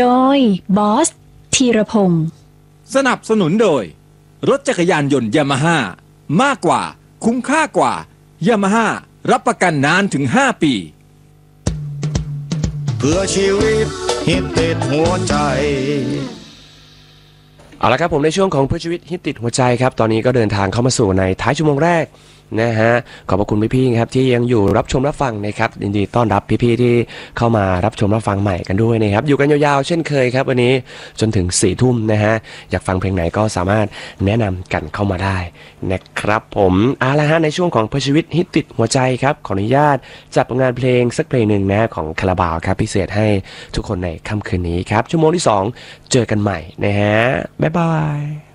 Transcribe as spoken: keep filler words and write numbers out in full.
โดยบอสธีรพงศ์สนับสนุนโดยรถจักรยานยนต์ยามาฮ่ามากกว่าคุ้มค่ากว่ายามาฮ่ารับประกันนานถึงห้าปีเพื่อชีวิตฮิตติดหัวใจเอาละครับผมในช่วงของเพื่อชีวิตฮิตติดหัวใจครับตอนนี้ก็เดินทางเข้ามาสู่ในท้ายชั่วโมงแรกนะฮะขอบพระคุณพี่ๆครับที่ยังอยู่รับชมรับฟังนะครับยินดีต้อนรับพี่ๆที่เข้ามารับชมรับฟังใหม่กันด้วยนะครับอยู่กันยาวๆเช่นเคยครับวันนี้จนถึงสี่ทุ่มนะฮะอยากฟังเพลงไหนก็สามารถแนะนำกันเข้ามาได้นะครับผมเอาละฮะในช่วงของเพื่อชีวิตฮิตติดหัวใจครับขออนุญาตจัดผลงานเพลงสักเพลงหนึ่งนะของคาราบาวครับพิเศษให้ทุกคนในค่ำคืนนี้ครับชั่วโมงที่สองเจอกันใหม่นะฮะบ๊ายบาย